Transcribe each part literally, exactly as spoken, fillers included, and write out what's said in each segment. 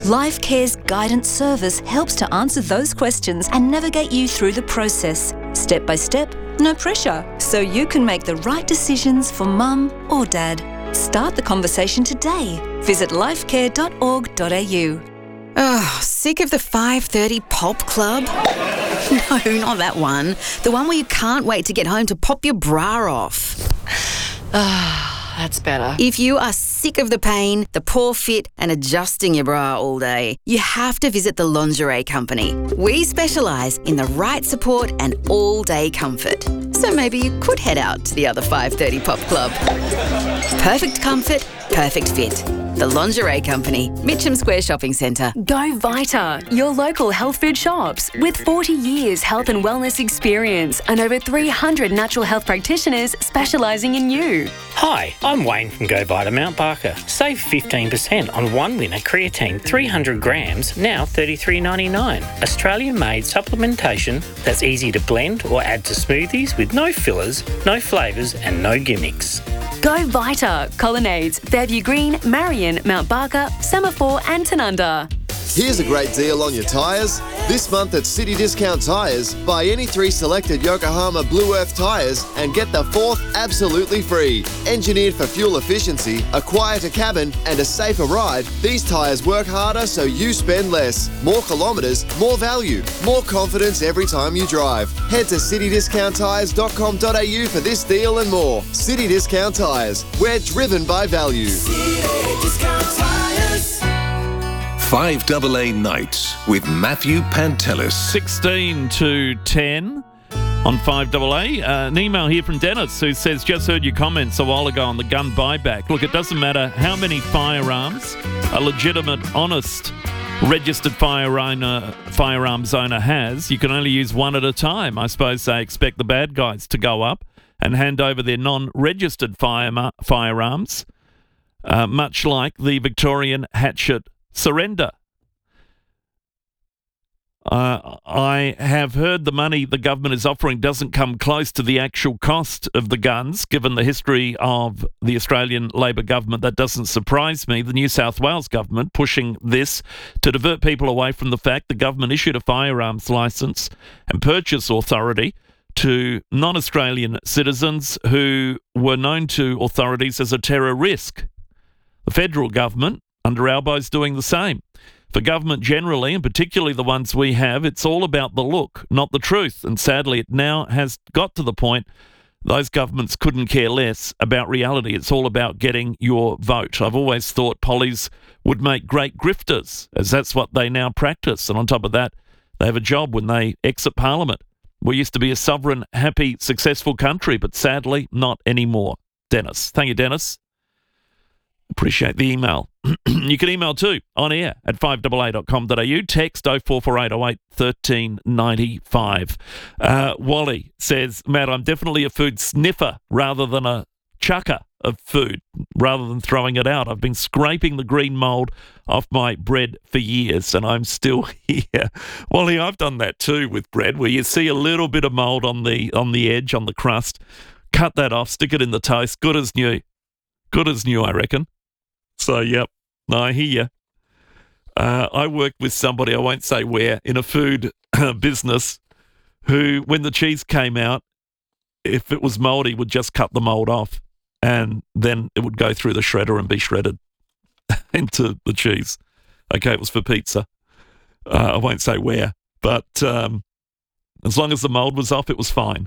LifeCare's guidance service helps to answer those questions and navigate you through the process, step by step, no pressure, so you can make the right decisions for mum or dad. Start the conversation today. Visit lifecare dot org dot a u. Oh, sick of the five thirty pop club? No, not that one. The one where you can't wait to get home to pop your bra off. Ah, that's better. If you are sick of the pain, the poor fit and adjusting your bra all day, you have to visit the Lingerie Company. We specialise in the right support and all-day comfort. So maybe you could head out to the other five thirty pop club. Perfect comfort, perfect fit. The Lingerie Company, Mitcham Square Shopping Centre. Go Vita, your local health food shops. With forty years health and wellness experience and over three hundred natural health practitioners specialising in you. Hi, I'm Wayne from Go Vita Mount Barker. Save fifteen percent on one winner creatine three hundred grams, now thirty-three ninety-nine. Australian-made supplementation that's easy to blend or add to smoothies with no fillers, no flavours and no gimmicks. Go Vita, Colonnades, Fairview Green, Marion, Mount Barker, Semaphore and Tanunda. Here's a great deal on your tyres. This month at City Discount Tyres, buy any three selected Yokohama Blue Earth tyres and get the fourth absolutely free. Engineered for fuel efficiency, a quieter cabin and a safer ride, these tyres work harder so you spend less. More kilometres, more value, more confidence every time you drive. Head to city discount tyres dot com dot a u for this deal and more. City Discount Tyres, we're driven by value. City Discount Tyres. five A A Nights with Matthew Pantelis. sixteen to ten on five A A. Uh, an email here from Dennis who says, just heard your comments a while ago on the gun buyback. Look, it doesn't matter how many firearms a legitimate, honest, registered firearm, uh, firearms owner has. You can only use one at a time. I suppose they expect the bad guys to go up and hand over their non-registered fire- firearms, uh, much like the Victorian hatchet surrender. Uh, I have heard the money the government is offering doesn't come close to the actual cost of the guns. Given the history of the Australian Labor government, that doesn't surprise me. The New South Wales government pushing this to divert people away from the fact the government issued a firearms licence and purchase authority to non-Australian citizens who were known to authorities as a terror risk. The federal government, under Albo, is doing the same. For government generally, and particularly the ones we have, it's all about the look, not the truth. And sadly, it now has got to the point those governments couldn't care less about reality. It's all about getting your vote. I've always thought pollies would make great grifters, as that's what they now practice. And on top of that, they have a job when they exit Parliament. We used to be a sovereign, happy, successful country, but sadly, not anymore. Dennis. Thank you, Dennis. Appreciate the email. You can email too, on air at five A A dot com dot a u. Text oh four four eight oh eight one three nine five. Uh, Wally says, Matt, I'm definitely a food sniffer rather than a chucker of food, rather than throwing it out. I've been scraping the green mould off my bread for years, and I'm still here. Wally, I've done that too with bread, where you see a little bit of mould on the on the edge, on the crust. Cut that off, stick it in the toast. Good as new. Good as new, I reckon. So, yep, I hear you. Uh, I worked with somebody, I won't say where, in a food business who, when the cheese came out, if it was mouldy, would just cut the mould off and then it would go through the shredder and be shredded into the cheese. Okay, it was for pizza. Uh, I won't say where, but um, as long as the mould was off, it was fine.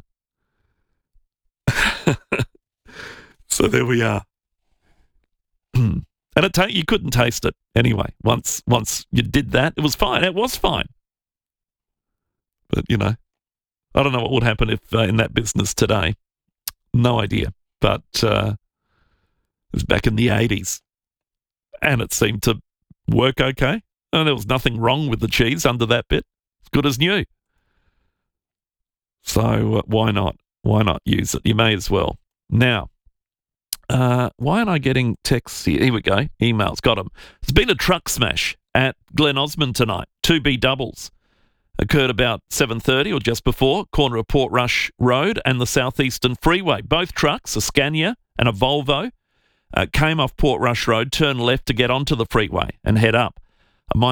So there we are. And it ta- you couldn't taste it anyway. Once once you did that, it was fine. It was fine. But, you know, I don't know what would happen if uh, in that business today. No idea. But uh, it was back in the eighties. And it seemed to work okay. And there was nothing wrong with the cheese under that bit. It's good as new. So uh, why not? Why not use it? You may as well. Now, Uh, why aren't I getting texts here? Here we go. Emails. Got them. There's been a truck smash at Glen Osmond tonight. Two B doubles. Occurred about seven thirty or just before, corner of Port Rush Road and the Southeastern Freeway. Both trucks, a Scania and a Volvo, uh, came off Port Rush Road, turned left to get onto the freeway and head up.